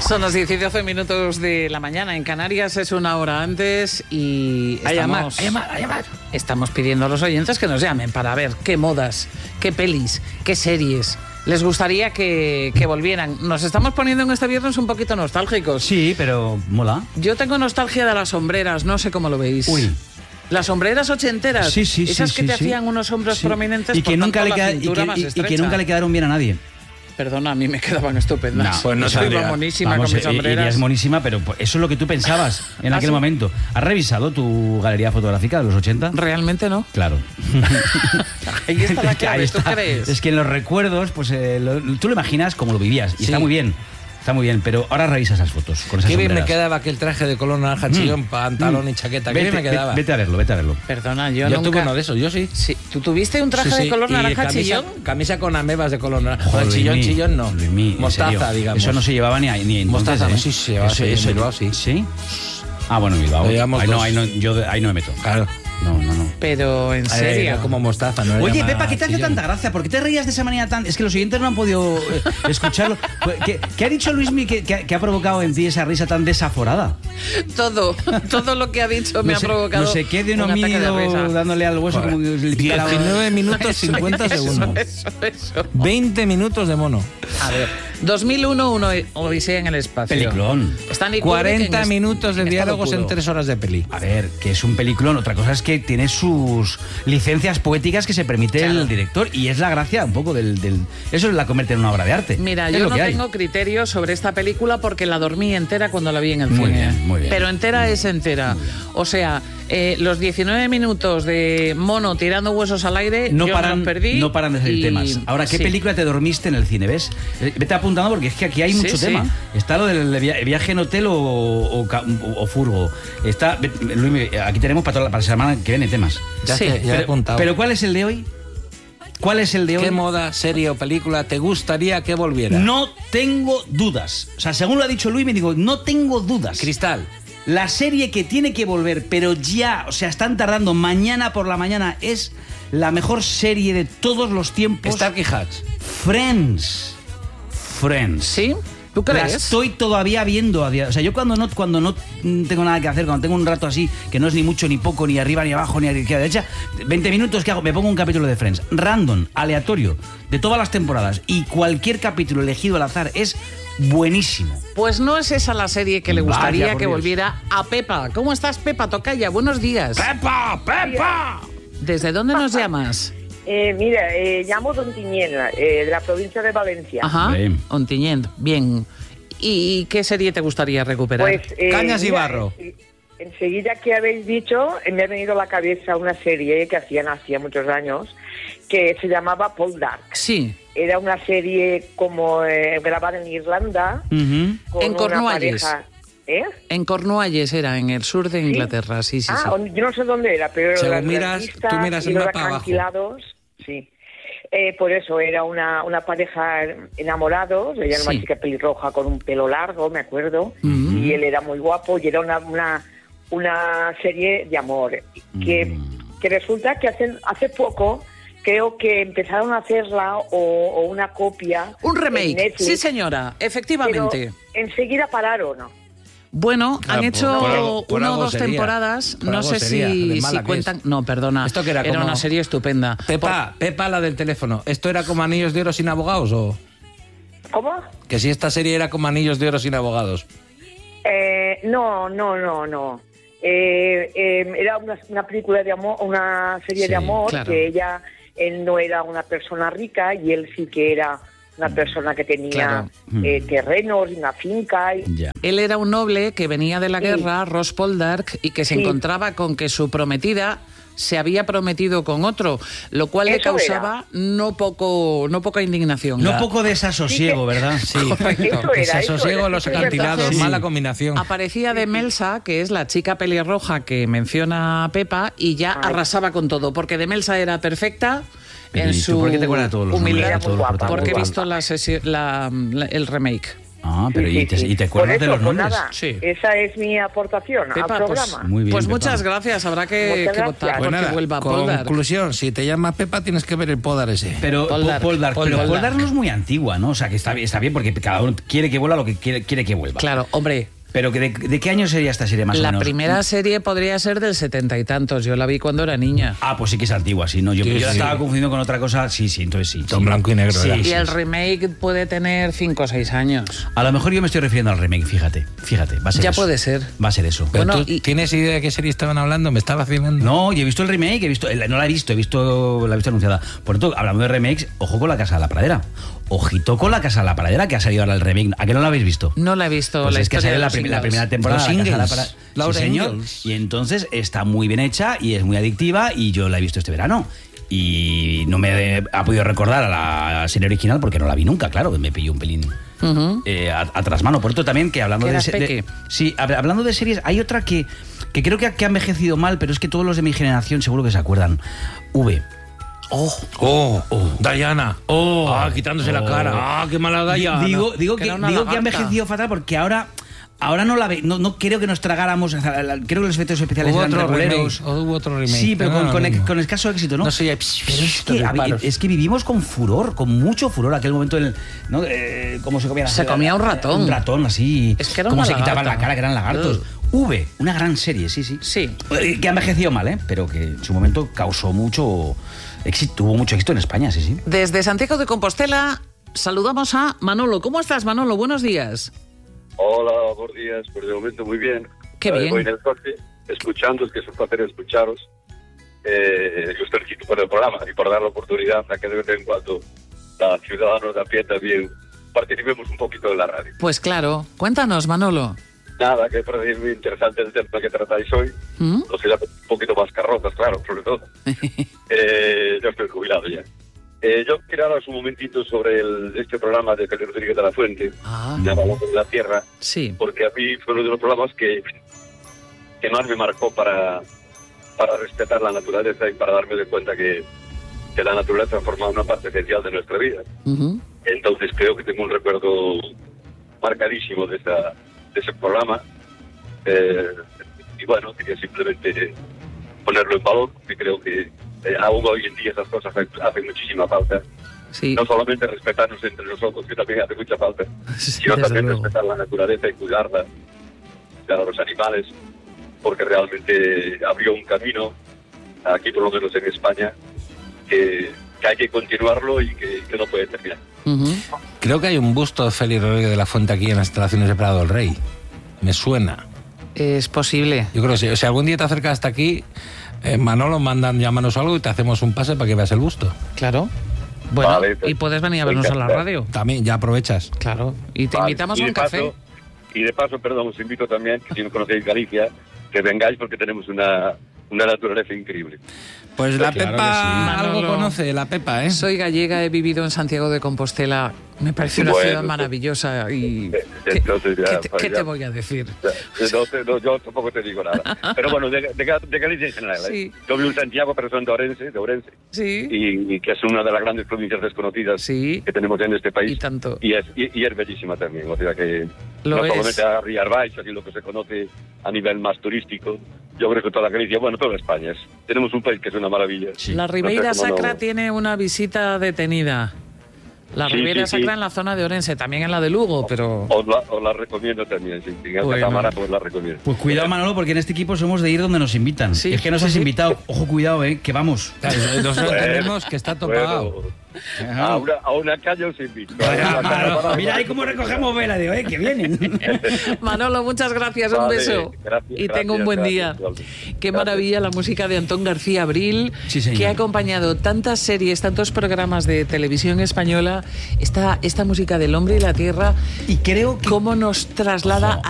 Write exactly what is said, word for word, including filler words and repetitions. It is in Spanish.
Son las diez y doce minutos de la mañana. En Canarias es una hora antes y estamos, a llamar, a llamar, a llamar. Estamos pidiendo a los oyentes que nos llamen para ver qué modas, qué pelis, qué series les gustaría que, que volvieran. Nos estamos poniendo en este viernes un poquito nostálgicos. Sí, pero mola. Yo tengo nostalgia de las sombreras, no sé cómo lo veis. Uy. Las sombreras ochenteras. Sí, sí, Esas sí, que sí, te sí. hacían unos hombros Sí. prominentes y que, por nunca tanto le la queda- y, cintura que, más y- y estrecha. que nunca le quedaron bien a nadie. Perdona, a mí me quedaban estupendas. No, pues no Yo iba saldría. monísima Vamos, con mis eh, sombreras. irías monísima, pero eso es lo que tú pensabas en ¿Ah, aquel sí? momento. ¿Has revisado tu galería fotográfica de los ochenta? Realmente no. Claro. Ahí está la Ahí clave, ¿tú está. crees? Es que en los recuerdos, pues eh, lo- tú lo imaginas como lo vivías. Y Sí. está muy bien. Está muy bien, pero ahora revisa esas fotos con esas Qué bien me sombreras. quedaba aquel traje de color naranja chillón, pantalón y chaqueta. Qué Vete, bien me quedaba. vete a verlo, vete a verlo. Perdona, yo, Yo nunca... tuve uno de esos, yo sí. Sí, ¿tú tuviste un traje Sí, sí, de color y naranja camisa, chillón? Camisa con amebas de color naranja. Joder, Con chillón, Luismi, chillón no. Luismi, en Mostaza, serio. digamos. Eso no se llevaba ni, a- ni entonces, Mostaza, ¿eh? sí, se llevaba, Eso- sí, eso- en Bilbao, sí. ¿Sí? Ah, bueno, en Bilbao. Lo llevamos Ahí no, dos. ahí no, yo de- ahí no me meto. Claro. No, no, no. Pero en serio. Era como mostaza, ¿no? Era Oye, más Pepa, ¿qué te hace chillón. tanta gracia? ¿Por qué te reías de esa manera tan...? Es que los oyentes no han podido eh, escucharlo. ¿Qué, qué ha dicho Luismi que, que, que ha provocado en ti esa risa tan desaforada? Todo, todo lo que ha dicho me no ha sé, provocado No sé qué de un un ataque de homínido risa. dándole al hueso Joder. como que le pica la- diecinueve minutos cincuenta Eso, segundos. Eso, eso. veinte minutos de mono. A ver, dos mil uno, uno Odisea en el espacio. Peliculón. Stanley Kubrick cuarenta en es- minutos de en estado diálogos puro. en tres horas de peli. A ver, que es un peliculón. Otra cosa es que tiene sus licencias poéticas que se permite Claro. el director. Y es la gracia un poco del... del- eso es la convierte en una obra de arte. Mira, Es yo lo no que hay. tengo criterio sobre esta película porque la dormí entera cuando la vi en el Muy cine. bien, muy bien. Pero entera es entera. O sea, eh, los diecinueve minutos de mono tirando huesos al aire, No yo paran, me los perdí. no paran de salir y- temas. Ahora, ¿qué sí. película te dormiste en el cine? ¿Ves? Eh, Vete apuntando porque es que aquí hay Sí, mucho sí. tema. Está lo del via- viaje en hotel o, o ca- o- o furgo. Está, ve- Luis, aquí tenemos para, toda la, para la semana que viene temas. Ya, Sí, te- ya he Pero, apuntado. pero ¿cuál es el de hoy? ¿Cuál es el de hoy? ¿Qué moda, serie o película te gustaría que volviera? No tengo dudas. O sea, según lo ha dicho Luis, me digo, no tengo dudas. Cristal. La serie que tiene que volver, pero ya, o sea, están tardando mañana por la mañana, es la mejor serie de todos los tiempos. Starkey Hatch. Friends. Friends. ¿Sí? ¿Tú La crees? estoy todavía viendo a día. O sea, yo cuando no, cuando no tengo nada que hacer, cuando tengo un rato así, que no es ni mucho ni poco, ni arriba ni abajo, ni a la izquierda, derecha, veinte minutos, ¿qué hago? Me pongo un capítulo de Friends. Random, aleatorio, de todas las temporadas. Y cualquier capítulo elegido al azar es buenísimo. Pues no es esa la serie que le Vaya, gustaría por que Dios. volviera a Pepa. ¿Cómo estás, Pepa? Tocaya, buenos días. ¡Pepa! ¡Pepa! ¿Desde dónde nos llamas? Eh, mira, eh, llamo Don Tiñena, eh, de la provincia de Valencia. Ajá, Bien. Ontinyent, bien. ¿Y qué serie te gustaría recuperar? Pues, eh, Cañas y mira, barro. en- Enseguida que habéis dicho, eh, me ha venido a la cabeza una serie que hacían hacía muchos años, que se llamaba Paul Dark. Sí, Era una serie como eh, grabada en Irlanda. Ujú. Con En una Cornualles. pareja- ¿Eh? en Cornualles era, en el sur de Inglaterra, sí, sí, ah, sí. o- yo no sé dónde era, pero Según las miras- revistas tú miras y el los mapa abajo. acantilados, sí. Eh, por eso era una, una pareja enamorados, ella era Sí. una chica pelirroja con un pelo largo, me acuerdo, Mm. y él era muy guapo y era una, una, una serie de amor que, Mm. que resulta que hace, hace poco creo que empezaron a hacerla o, o una copia. Un en remake, Netflix, sí señora, pero efectivamente. enseguida pararon, ¿no? Bueno, Ah, han por- hecho por algo- por una o algo dos sería. temporadas, Por no algo sé sería, si, de mala si que cuentan... es. No, perdona, Esto que era como- una serie estupenda. Pepa, Pepa, la del teléfono. ¿Esto era como Anillos de Oro sin abogados o...? ¿Cómo? Que si esta serie era como Anillos de Oro sin abogados. Eh, no, no, no, no. Eh, eh, era una, una película de amor, una serie Sí, de amor, claro. que ella, él no era una persona rica y él sí que era una persona que tenía Claro. eh, terrenos, una finca. Y, Ya. Él era un noble que venía de la Sí. guerra, Ross Poldark, y que se Sí. encontraba con que su prometida se había prometido con otro, lo cual le Eso causaba no poco no poca indignación. No poco desasosiego, ¿verdad? Sí. Correcto. Eso Que era, se eso sosiego era. en los Eso es acantilados. verdad. Mala Sí. combinación. Aparecía de Melsa, que es la chica pelirroja que menciona Pepa, y ya Ay. arrasaba con todo, porque de Melsa era perfecta Pero, en ¿y tú su por qué te acuerdas de todos los nombres humildad, de todos los Era muy guapa, porque he protagonistas? visto la sesi- la- la- el remake. Ah, pero Sí, ¿y, sí, te, sí. ¿y te Por acuerdas de eso, los pues nombres? nada, Sí. esa es mi aportación Pepa, al pues, programa. Muy bien, pues Pepa. muchas gracias. Habrá que, Muchas que gracias. votar Pues porque vuelva Poldar. conclusión, si te llamas Pepa tienes que ver el Podar ese. Pero Poldar, Poldar, Poldar. pero Poldar no es muy antigua, ¿no? O sea, que está, bien- está bien porque cada uno quiere que vuelva lo que quiere, quiere que vuelva. Claro, hombre. Pero que de, ¿de qué año sería esta serie más o La menos? primera serie podría ser del setenta y tantos. Yo la vi cuando era niña. Ah, pues sí que es antigua, sí, no. Yo, Sí, yo la sí. estaba confundiendo con otra cosa. Sí, sí, entonces sí. Son sí. blanco y negro, Sí, era. Y sí, el sí. remake puede tener cinco o seis años. A lo mejor yo me estoy refiriendo al remake, fíjate. Fíjate, va a ser Ya eso. puede ser. Va a ser eso. Pero Bueno, tú y- tienes idea de qué serie estaban hablando, me estaba vacilando. No, yo he visto el remake, he visto, no la he visto, he visto la he visto anunciada. Por tanto, hablando de remakes, ojo con La Casa de la Pradera. Ojito con La Casa de la Pradera, que ha salido ahora el remake. ¿A qué no la habéis visto? No la he visto. Pues la es que historia sale de la, los prim- la Ingalls. primera temporada Los de La Casa de la Ingalls. Pradera. Laura Sí, señor. Ingalls. Y entonces está muy bien hecha y es muy adictiva y yo la he visto este verano. Y no me ha podido recordar a la serie original porque no la vi nunca, claro, que me pilló un pelín Ujú. eh, a, a trasmano. Por esto también que hablando Que de, eras se- de- peque. sí, hab- hablando de series, hay otra que, que creo que ha, que ha envejecido mal, pero es que todos los de mi generación seguro que se acuerdan. V. Oh, Oh, Oh. Diana. Oh. Ah, quitándose la Oh. cara. Ah, qué mala Diana. Digo, digo que que, era una digo que ha lagarta. envejecido fatal porque ahora, ahora no la ve, no, no creo que nos tragáramos. o sea, la- Creo que los efectos especiales Hubo eran otro reguleros. remake, o hubo otro remake. Sí, pero No, con, no, con, lo mismo. con escaso éxito, ¿no? No sé, ya- Pero es que, había- es que vivimos con furor, con mucho furor aquel momento, en el, ¿no? Eh, cómo se comía la- Se comía un ratón. Un ratón, así. Es que era cómo una se quitaban lagarta. la cara, que eran lagartos. V, una gran serie, sí, sí. sí. Eh, Que ha envejecido mal, ¿eh? Pero que en su momento causó mucho éxito, tuvo mucho éxito en España, sí, sí. Desde Santiago de Compostela saludamos a Manolo. ¿Cómo estás, Manolo? Buenos días. Hola, buenos días. Pues de momento muy bien. Qué Eh, bien. Voy en el coche, escuchando, es que es un placer escucharos. Eh, yo estoy felicito por el programa y por dar la oportunidad a que de vez en cuando los ciudadanos de a pie también participemos un poquito de la radio. Pues claro, cuéntanos, Manolo. Nada, que parece muy interesante el tema que tratáis hoy. ¿Mm? Los ciudadanos un poquito más carrozas, claro, sobre todo. Eh, yo estoy jubilado ya. Eh, yo quería hablar un momentito sobre el, este programa de Felipe Rodríguez de la Fuente, Ah, llamado La Tierra, sí. porque a mí fue uno de los programas que, que más me marcó para, para respetar la naturaleza y para darme de cuenta que, que la naturaleza forma una parte esencial de nuestra vida. Ujú. Entonces creo que tengo un recuerdo marcadísimo de, esa, de ese programa. Eh, y bueno, quería simplemente ponerlo en valor, porque creo que eh, aún hoy en día esas cosas hacen, hacen muchísima falta. Sí, No solamente respetarnos entre nosotros, que también hace mucha falta, sí, sino desde también luego. respetar la naturaleza y cuidarla, cuidar a los animales, porque realmente abrió un camino, aquí por lo menos en España, que, que hay que continuarlo y que, que no puede terminar. Ujú. Creo que hay un busto de Félix Rodríguez de la Fuente aquí en las instalaciones de Prado del Rey. Me suena. Es posible. Yo creo que sí. O sea, algún día te acercas hasta aquí, eh, Manolo, mandan llámanos algo y te hacemos un pase para que veas el busto. Claro. Bueno, Vale, pues, y puedes venir a vernos a la encantado. radio. También, ya aprovechas. Claro. Y te Vale, invitamos y a de un café. paso- Y de paso, perdón, os invito también, que si no conocéis Galicia, que vengáis porque tenemos una, una naturaleza increíble. Pues la Claro Pepa que sí. algo Manolo. conoce, la Pepa, ¿eh? Soy gallega, he vivido en Santiago de Compostela. Me parece una Bueno, ciudad pues- maravillosa y... Eh, ¿Qué, entonces ya, qué te, pues qué ya. te voy a decir? No, te- no, yo tampoco te digo nada. Pero bueno, de, de, de Galicia en general. ¿eh? Sí. Yo vivo en Santiago, pero soy de Orense, de Orense Sí, y, y que es una de las grandes provincias desconocidas sí, que tenemos en este país. y tanto. Y es, y, y es bellísima también, o sea que Lo no es. solamente a Rías Baixas y lo que se conoce a nivel más turístico, yo creo que toda Galicia, bueno, toda España, es, tenemos un país que es una maravilla. La No sé Ribeira cómo no- Sacra tiene una visita detenida. La Sí, Ribeira sí, sí. Sacra en la zona de Orense, también en la de Lugo, pero... Os la, os la recomiendo también, si en esta Bueno. cámara pues la recomiendo. Pues cuidado, Manolo, porque en este equipo somos de ir donde nos invitan. Sí, Y es que nos sí, has sí. invitado. Ojo, cuidado, eh, que vamos. Claro, nosotros Bueno, entendemos que está topado. Bueno, a, una, a una calle os invito. Vaya, A una calle Manolo, para- mira ahí cómo recogemos vela, digo, eh, que vienen. Manolo, muchas gracias, un Vale, beso. gracias, y tengo un gracias, buen día. gracias, igualmente. Qué Gracias. maravilla la música de Antón García Abril, Sí, señor. que ha acompañado tantas series, tantos programas de televisión española. Esta, esta música del hombre y la tierra, Y creo que cómo nos traslada Ojo.